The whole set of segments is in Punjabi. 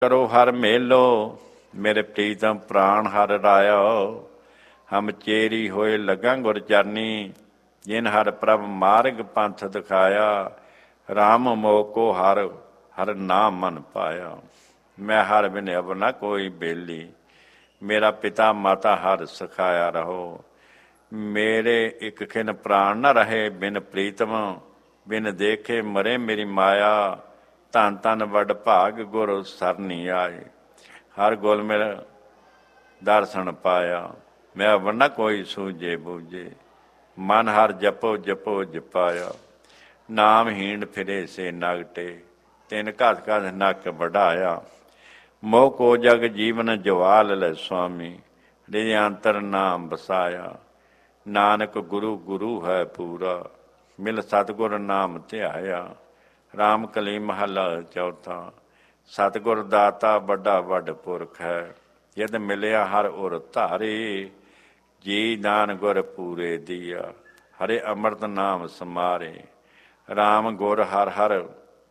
ਕਰੋ ਹਰ ਮੇਲੋ, ਮੇਰੇ ਪ੍ਰੀਤਮ ਪ੍ਰਾਣ ਹਰ ਰਾਇਓ। ਹਮ ਚੇਰੀ ਹੋਏ ਲਗਾ ਗੁਰ ਚਰਨੀ, ਜਿਨ ਹਰ ਪ੍ਰਭ ਮਾਰਗ ਪੰਥ ਦਿਖਾਇਆ। ਰਾਮ ਮੋਹ ਕੋ ਹਰ ਹਰ ਨਾਮ ਮਨ ਪਾਇਆ। ਮੈਂ ਹਰ ਬਿਨ ਅਬ ਨ ਕੋਈ ਬੇਲੀ, ਮੇਰਾ ਪਿਤਾ ਮਾਤਾ ਹਰ ਸਿਖਾਇਆ ਰਹੋ। ਮੇਰੇ ਇੱਕ ਖਿਨ ਪ੍ਰਾਣ ਨ ਰਹੇ ਬਿਨ ਪ੍ਰੀਤਮ, ਬਿਨ ਦੇਖੇ ਮਰੇ ਮੇਰੀ ਮਾਇਆ। ਧੰਨ ਧੰਨ ਵੱਡ ਭਾਗ ਗੁਰ ਸਰਨੀ ਆਏ, ਹਰ ਗੁਲ ਮਿਲ ਦਰਸ਼ਨ ਪਾਇਆ। ਮੈਂ ਅਬ ਨ ਕੋਈ ਸੂਝੇ ਬੂਝੇ, ਮਨ ਹਰ ਜਪੋ ਜਪੋ ਜਪਾਇਆ। ਨਾਮਹੀਣ ਫਿਰੇ ਸੇ ਨਗਟੇ, ਤਿਨ ਘਤ ਘਤ ਨੱਕ ਵਢਾਇਆ। ਮੋਹ ਕੋ ਜਗ ਜੀਵਨ ਜਵਾਲ ਲੈ ਸੁਆਮੀ, ਰਿਜ ਅੰਤਰ ਨਾਮ ਵਸਾਇਆ। ਨਾਨਕ ਗੁਰੂ ਗੁਰੂ ਹੈ ਪੂਰਾ, ਮਿਲ ਸਤਿਗੁਰ ਨਾਮ ਧਿਆਇਆ। ਰਾਮ ਕਲੀ ਮਹੱਲਾ ਚੌਥਾ। ਸਤਿਗੁਰ ਦਾਤਾ ਵੱਡਾ ਵੱਡ ਪੁਰਖ ਹੈ, ਜਦ ਮਿਲਿਆ ਹਰ ਉਰ ਧਾਰੇ। ਜੀ ਦਾਨ ਗੁਰ ਪੂਰੇ ਦੀਆ, ਹਰੇ ਅੰਮ੍ਰਿਤ ਨਾਮ ਸਮਾਰੇ। ਰਾਮ ਗੁਰ ਹਰ ਹਰ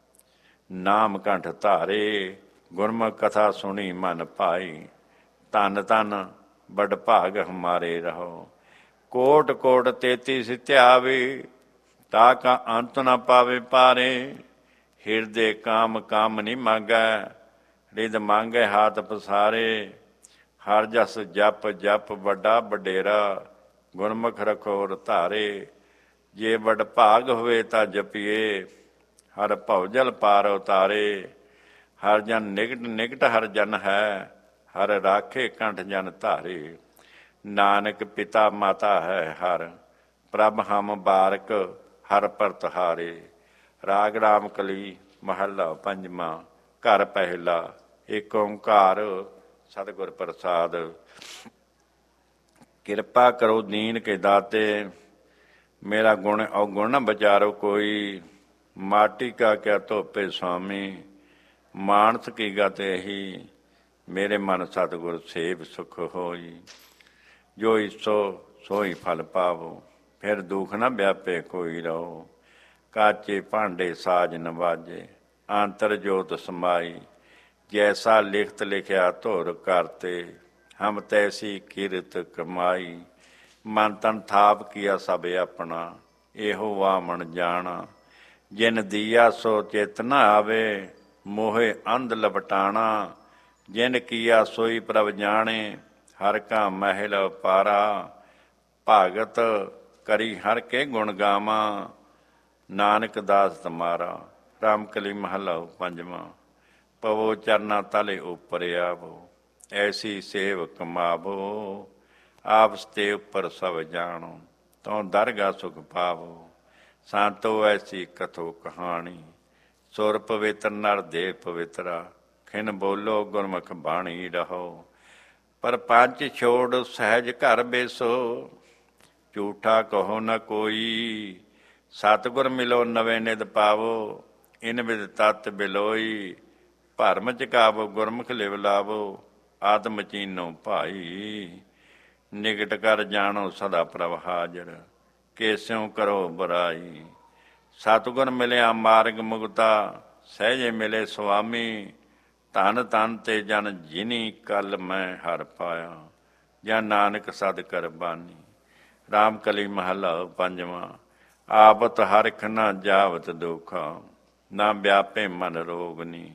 ਨਾਮ ਕੰਠ ਧਾਰੇ, ਗੁਰਮੁਖ ਕਥਾ ਸੁਣੀ ਮਨ ਭਾਈ। ਧੰਨ ਧੰਨ ਵੱਡ ਭਾਗ ਹਮਾਰੇ ਰਹੋ। ਕੋਟ ਕੋਟ ਤੇਤੀ ਧਿਆਵੇ, ਤਾ ਕਾ ਅੰਤ ਨ ਪਾਵੇ ਪਾਰੇ। ਹਿਰਦੇ ਕਾਮ ਕਾਮ ਨੀ ਮੰਗੈ, ਰਿਦ ਮੰਗੈ ਹਾਥ ਪਸਾਰੇ। ਹਰ ਜਸ ਜਪ ਜਪ ਵੱਡਾ ਵਡੇਰਾ, ਗੁਰਮੁਖ ਰਖੋ ਉਰ ਧਾਰੇ। ਜੇ ਵੱਡ ਭਾਗ ਹੋਵੇ ਤਾਂ ਜਪੀਏ, ਹਰ ਭਉ ਜਲ ਪਾਰ ਉਤਾਰੇ। ਹਰ ਜਨ ਨਿਕਟ ਨਿਕਟ ਹਰ ਜਨ ਹੈ, ਹਰ ਰਾਖੇ ਕੰਠ ਜਨ ਧਾਰੇ। ਨਾਨਕ ਪਿਤਾ ਮਾਤਾ ਹੈ ਹਰ, ਪ੍ਰਭ ਹਮ ਬਾਰਕ ਹਰ ਪਰਤਹਾਰੇ। ਰਾਗ ਰਾਮ ਕਲੀ ਮਹੱਲਾ ਪੰਜਵਾਂ। ਘਰ ਪਹਿਲਾ। ਏਕ ਓਂਕਾਰ ਸਤਿਗੁਰ ਪ੍ਰਸਾਦ। ਕਿਰਪਾ ਕਰੋ ਦੀਨ ਕੇ ਦਾਤੇ, ਮੇਰਾ ਗੁਣ ਔਗੁਣ ਨ ਵਿਚਾਰੋ ਕੋਈ। ਮਾਟੀ ਕਾ ਕਿਆ ਧੋਪੇ ਸੁਆਮੀ, ਮਾਨਸ ਕੀ ਗਤ ਇਹੀ। ਮੇਰੇ ਮਨ ਸਤਿਗੁਰ ਸੇਵ ਸੁਖ ਹੋਈ, ਜੋ ਇਸੋ ਸੋਈ ਫਲ ਪਾਵੋ। ਫਿਰ ਦੁਖ ਨ ਵਿਆਪੇ ਕੋਈ ਰਹੋ, ਕਾਚੇ ਭਾਂਡੇ ਸਾਜ ਨਵਾਜੇ। ਅੰਤਰ ਜੋਤ ਸਮਾਈ, ਜੈਸਾ ਲਿਖਤ ਲਿਖਿਆ ਧੁਰ ਕਰਤੇ। ਹਮ ਤੈਸੀ ਕਿਰਤ ਕਮਾਈ, ਮਨ ਤਨ ਥਾਪ ਕੀਆ ਸਭ ਆਪਣਾ। ਇਹੋ ਵਾਮਣ ਜਾਣਾ, ਜਿਨ ਦੀਆ ਸੋ ਚਿਤ ਨ ਆਵੇ। ਮੋਹੇ ਅੰਧ ਲਪਟਾਣਾ, ਜਿਨ ਕੀਆ ਸੋਈ ਪ੍ਰਭ ਜਾਣੇ। ਹਰ ਕਾ ਮਹਿਲ ਪਾਰਾ, ਭਾਗਤ ਕਰੀ ਹਰ ਕੇ ਗੁਣ ਗਾਵਾਂ। ਨਾਨਕ ਦਾਸ ਤੁਮਾਰਾ। ਰਾਮ ਕਲੀ ਮਹੱਲਾ ਪੰਜਵਾਂ। ਪਵੋ ਚਰਨਾ ਤਲੇ ਉੱਪਰ ਆਵੋ, ਐਸੀ ਸੇਵ ਕਮਾਵੋ। ਆਪਸ ਤੇ ਉੱਪਰ ਸਭ ਜਾਣੋ, ਤੋ ਦਰਗਾ ਸੁਖ ਪਾਵੋ। ਸੰਤੋ ਐਸੀ ਕਥੋ ਕਹਾਣੀ, ਸੁਰ ਪਵਿੱਤਰ ਨਰ ਦੇਵ ਪਵਿੱਤਰਾ। ਖਿਨ ਬੋਲੋ ਗੁਰਮੁਖ ਬਾਣੀ ਰਹੋ, ਪਰ ਪੰਜ ਛੋੜ ਸਹਿਜ ਘਰ ਬੇਸੋ। ਝੂਠਾ ਕਹੋ ਨ ਕੋਈ, ਸਤਿਗੁਰ ਮਿਲੋ ਨਵੇਂ ਨਿਧ ਪਾਵੋ। ਇਨ ਵਿਦ ਤਤ ਬਿਲੋਈ, ਭਰਮ ਚਕਾਵੋ ਗੁਰਮੁਖ ਲਿਵ ਲਾਵੋ। ਆਤਮ ਚੀਨੋ ਭਾਈ, ਨਿਕਟ ਕਰ ਜਾਣੋ ਸਦਾ ਪ੍ਰਭ ਹਾਜ਼ਰ। ਕੇਸਿਉ ਕਰੋ ਬੁਰਾਈ, ਸਤਿਗੁਰ ਮਿਲਿਆ ਮਾਰਗ ਮੁਕਤਾ। ਸਹਿਜੇ ਮਿਲੇ ਸੁਆਮੀ, ਧਨ ਧਨ ਤੇ ਜਨ ਜਿਨੀ ਕਲ ਮੈਂ ਹਰ ਪਾਇਆ। ਜਾਂ ਨਾਨਕ ਸਦ ਕਰ ਬਾਨੀ। ਰਾਮ ਕਲੀ ਮਹੱਲਾ ਪੰਜਵਾਂ। ਆਵਤ ਹਰਖ ਨ ਜਾਵਤ ਦੁਖਾ, ਨਾ ਵਿਆਪੇ ਮਨ ਰੋਗਨੀ।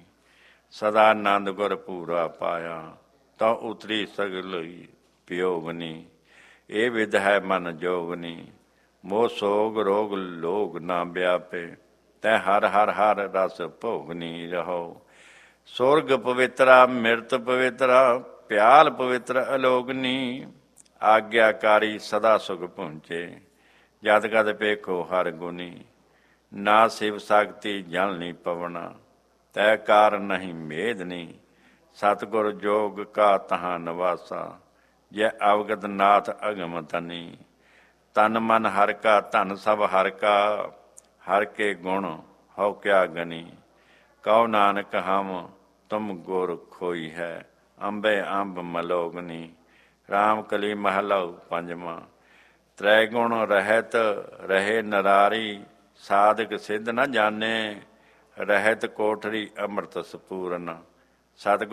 ਸਦਾ ਆਨੰਦ ਗੁਰ ਪੂਰਾ ਪਾਇਆ, ਤਾਂ ਉਤਰੀ ਸਗਲੀ ਪਿਓਗਨੀ। ਇਹ ਵਿਦ ਹੈ ਮਨ ਜੋਗਨੀ, ਮੋਹ ਸੋਗ ਰੋਗ ਲੋਗ ਨਾ ਵਿਆਪੇ। ਤੈ ਹਰ ਹਰ ਹਰ ਰਸ ਭੋਗਨੀ ਰਹੋ। ਸੁਰਗ ਪਵਿੱਤਰਾ ਮਿਰਤ ਪਵਿੱਤਰਾ, ਪਿਆਲ ਪਵਿੱਤਰ ਅਲੋਗਨੀ। ਆਗਿਆਕਾਰੀ ਸਦਾ ਸੁਖ ਪਹੁੰਚੇ, ਜਦ ਕਦ ਪੇਖੋ ਹਰ ਗੁਣੀ। ਨਾ ਸਿਵ ਸਕਤੀ ਜਲ ਨਹੀਂ ਪਵਣਾ, ਤੈ ਕਾਰ ਨਹੀਂ ਮੇਦਨੀ। ਸਤਿਗੁਰ ਜੋਗ ਕਾ ਤਹਾਂ ਨਿਵਾਸਾ, ਜੈ ਅਵਗਤ ਨਾਥ ਅਗਮ ਤਨੀ। ਤਨ ਮਨ ਹਰ ਕਾ ਧਨ ਸਭ ਹਰ ਕਾ, ਹਰ ਕੇ ਗੁਣ ਹਉ ਕਿਆ ਗਨੀ। ਕਹੋ ਨਾਨਕ ਹਮ ਤੁਮ ਗੁਰ ਖੋਈ ਹੈ, ਅੰਬੇ ਅੰਬ ਮਲੋਗਨੀ। ਰਾਮ ਕਲੀ ਮਹੱਲਾ ਪੰਜਵਾਂ। ਤ੍ਰੈ ਗੁਣ ਰਹਿਤ ਰਹੇ ਨਰਾਰੀ, ਸਾਧਕ ਸਿੱਧ ਨ ਜਾਣੇ। ਰਹਿਤ ਕੋਠਰੀ ਅੰਮ੍ਰਿਤ ਸਪੂਰਨ, ਸਤਿਗੁਰ